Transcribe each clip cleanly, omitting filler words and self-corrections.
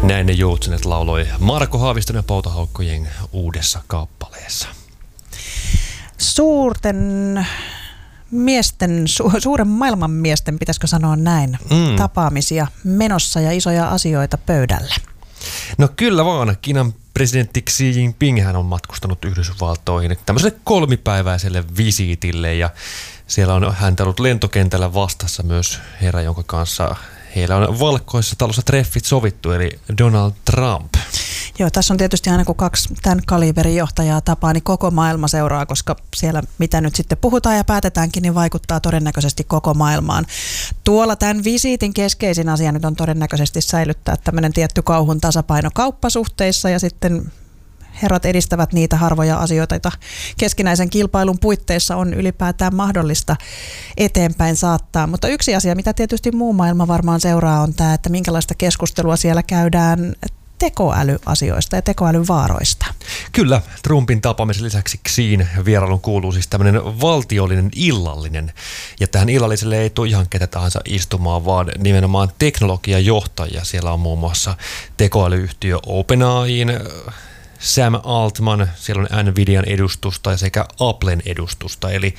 Näin ne Joutsenet lauloi Marko Haaviston ja Poutahaukkojen uudessa kappaleessa. Suuren maailman miesten, pitäisikö sanoa näin, tapaamisia menossa ja isoja asioita pöydällä. No kyllä vaan. Kiinan presidentti Xi Jinping hän on matkustanut Yhdysvaltoihin tämmöiselle 3-päiväiselle visiitille ja siellä on häntä ollut lentokentällä vastassa myös herra, jonka kanssa heillä on Valkoisessa talossa treffit sovittu, eli Donald Trump. Joo, tässä on tietysti aina kun 2 tämän kaliberin johtajaa tapaa, niin koko maailma seuraa, koska siellä mitä nyt sitten puhutaan ja päätetäänkin, niin vaikuttaa todennäköisesti koko maailmaan. Tuolla tämän visiitin keskeisin asia nyt on todennäköisesti säilyttää tämmöinen tietty kauhun tasapaino kauppasuhteissa ja sitten herrat edistävät niitä harvoja asioita, joita keskinäisen kilpailun puitteissa on ylipäätään mahdollista eteenpäin saattaa. Mutta yksi asia, mitä tietysti muu maailma varmaan seuraa, on tämä, että minkälaista keskustelua siellä käydään tekoälyasioista ja tekoälyvaaroista. Kyllä, Trumpin tapaamisen lisäksi Xiin vierailun kuuluu siis tämmöinen valtiollinen illallinen. Ja tähän illalliselle ei tule ihan ketä tahansa istumaan, vaan nimenomaan teknologiajohtajia. Siellä on muun muassa tekoälyyhtiö OpenAIin, Sam Altman, siellä on Nvidian edustusta sekä Applen edustusta. Eli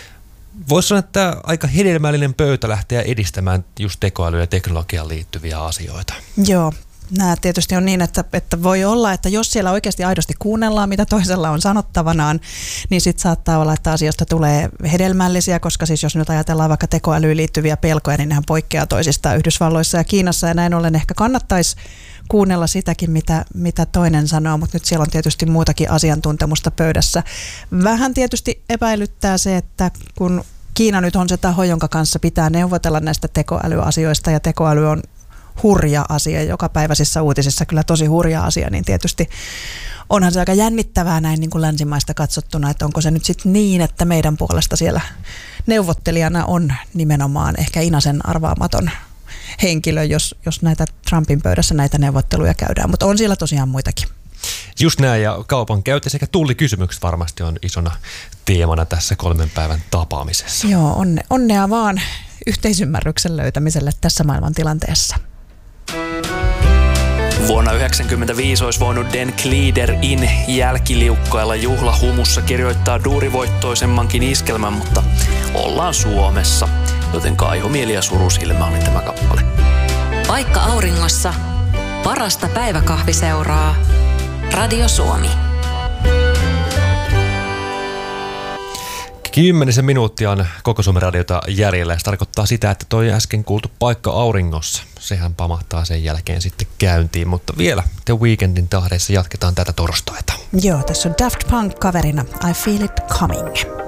voisi sanoa, että aika hedelmällinen pöytä lähteä edistämään just tekoälyyn ja teknologiaan liittyviä asioita. Joo. Nämä tietysti on niin, että voi olla, että jos siellä oikeasti aidosti kuunnellaan, mitä toisella on sanottavanaan, niin sitten saattaa olla, että asiasta tulee hedelmällisiä, koska siis jos nyt ajatellaan vaikka tekoälyyn liittyviä pelkoja, niin nehän poikkeaa toisistaan Yhdysvalloissa ja Kiinassa, ja näin ollen ehkä kannattaisi kuunnella sitäkin, mitä toinen sanoo, mutta nyt siellä on tietysti muutakin asiantuntemusta pöydässä. Vähän tietysti epäilyttää se, että kun Kiina nyt on se taho, jonka kanssa pitää neuvotella näistä tekoälyasioista, ja tekoäly on hurja asia, jokapäiväisissä uutisissa kyllä tosi hurja asia, niin tietysti onhan se aika jännittävää näin niin kuin länsimaista katsottuna, että onko se nyt sitten niin, että meidän puolesta siellä neuvottelijana on nimenomaan ehkä Inasen arvaamaton henkilö, jos näitä Trumpin pöydässä näitä neuvotteluja käydään, mutta on siellä tosiaan muitakin. Just näin, ja kaupankäynti sekä tullikysymykset varmasti on isona teemana tässä 3 päivän tapaamisessa. Joo, onnea vaan yhteisymmärryksen löytämiselle tässä maailman tilanteessa. Vuonna 1995 olisi voinut Den Gliederin jälkiliukkailla juhlahumussa kirjoittaa duurivoittoisemmankin iskelmän, mutta ollaan Suomessa, joten kaihomieli ja surusilmä oli tämä kappale. Paikka auringossa, parasta päiväkahviseuraa, Radio Suomi. 10 minuuttia on koko Suomen radiota jäljellä ja se tarkoittaa sitä, että toi äsken kuultu Paikka auringossa, sehän pamahtaa sen jälkeen sitten käyntiin, mutta vielä The Weekndin tahdeissa jatketaan tätä torstaita. Joo, tässä on Daft Punk kaverina I Feel It Coming.